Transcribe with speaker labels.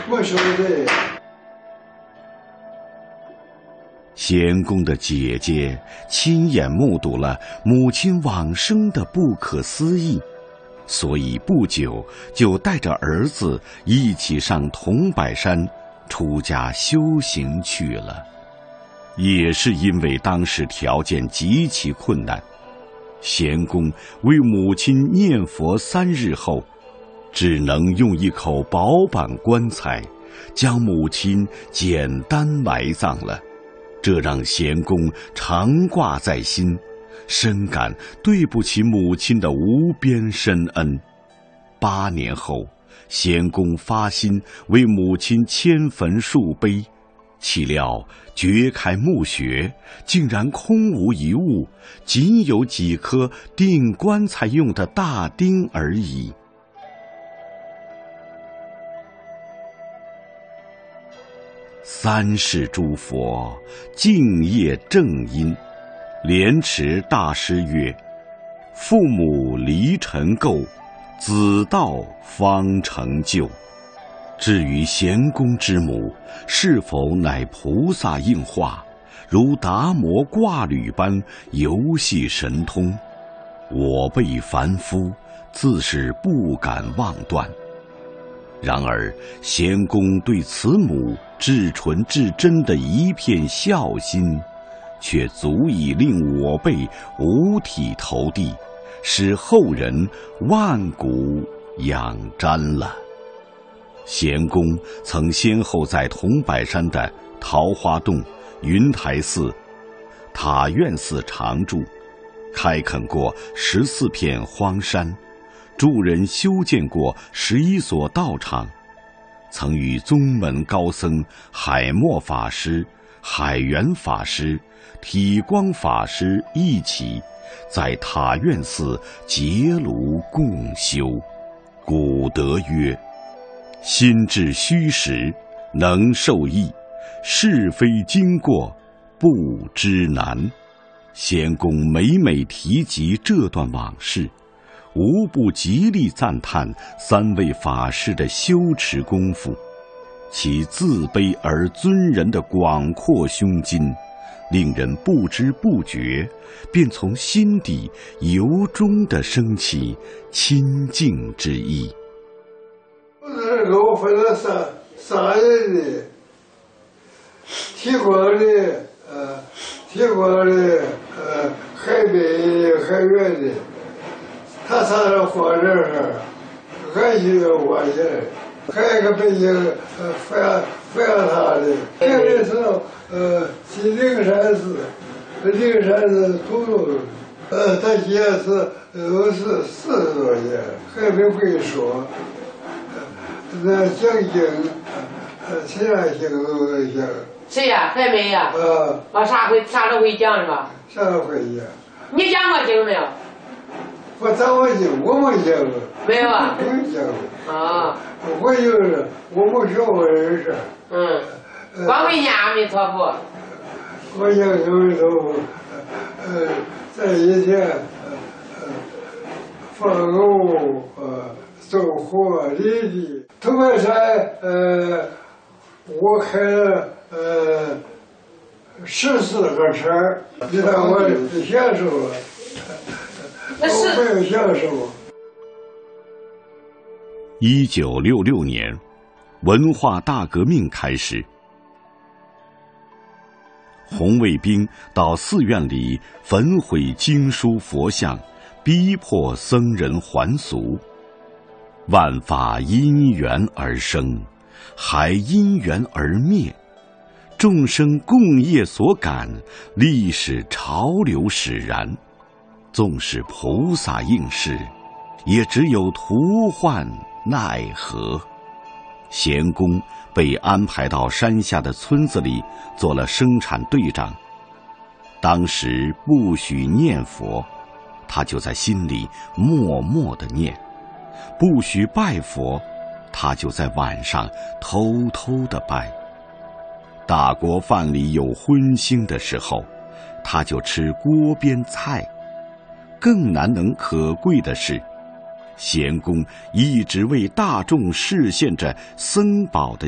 Speaker 1: 我说的。
Speaker 2: 贤公的姐姐亲眼目睹了母亲往生的不可思议，所以不久就带着儿子一起上桐柏山出家修行去了。也是因为当时条件极其困难，贤公为母亲念佛3日后，只能用一口薄板棺材将母亲简单埋葬了。这让贤公常挂在心，深感对不起母亲的无边深恩。8年后，贤公发心为母亲迁坟树碑，岂料掘开墓穴，竟然空无一物，仅有几颗钉棺材用的大钉而已。3世诸佛敬业正因，莲池大师曰：父母离尘垢，子道方成就。至于贤公之母是否乃菩萨应化，如达摩挂履般游戏神通，我辈凡夫自是不敢妄断。然而贤公对慈母至纯至真的一片孝心，却足以令我辈五体投地，使后人万古仰瞻了。贤公曾先后在桐柏山的桃花洞、云台寺、塔院寺常住，开垦过14片荒山，助人修建过11所道场，曾与宗门高僧海默法师、海源法师、体光法师一起在塔院寺结庐共修。古德曰：心至虚实，能受益；是非经过，不知难。贤公每每提及这段往事，无不极力赞叹3位法师的修持功夫，其自卑而尊人的广阔胸襟，令人不知不觉便从心底由衷地升起亲近之意。
Speaker 1: 给我分了三人的，提光的，海北海远的，他3人活这儿，俺就我去，还有一个北京扶阳塔的，这个是西灵山寺，灵山寺土路，他现在是都是40多年，还没会说。那讲经，其他经都能讲。
Speaker 3: 谁呀？还没呀？啥都会讲是吧？
Speaker 1: 啥都会讲。
Speaker 3: 你讲过经没有？
Speaker 1: 我讲过经，我没讲过。
Speaker 3: 没有啊？
Speaker 1: 没讲过。
Speaker 3: 啊。
Speaker 1: 我就是我没学过人事。
Speaker 3: 光会念阿弥陀佛。
Speaker 1: 我讲阿弥陀佛，在以前，放牛走火犁地。桐柏山，我开了14个车，你看我享受了，我没有享受。
Speaker 2: 1966年，文化大革命开始，红卫兵到寺院里焚毁经书佛像，逼迫僧人还俗。万法因缘而生，还因缘而灭，众生共业所感，历史潮流使然。纵使菩萨应是，也只有徒患奈何。贤公被安排到山下的村子里做了生产队长，当时不许念佛，他就在心里默默地念；不许拜佛，他就在晚上偷偷地拜。大锅饭里有荤腥的时候，他就吃锅边菜。更难能可贵的是，贤公一直为大众示现着僧宝的